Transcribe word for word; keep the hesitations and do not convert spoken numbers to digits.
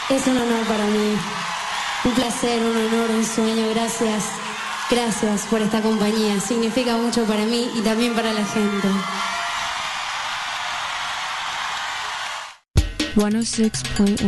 Es un honor para mí, un placer, un honor, un sueño. Gracias, gracias por esta compañía. Significa mucho para mí y también para la gente. ciento seis punto uno